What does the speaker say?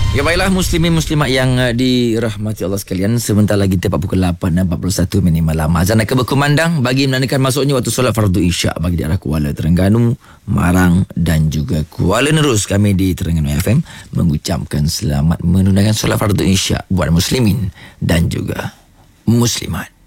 Ya baiklah muslimin muslimat yang dirahmati Allah sekalian, sebentar lagi tepat pukul 8.41 malam azan akan berkumandang bagi menandakan masuknya waktu solat fardu isyak bagi daerah Kuala Terengganu, Marang dan juga Kuala Nerus. Kami di Terengganu FM mengucapkan selamat menunaikan solat fardu isyak buat muslimin dan juga muslimat.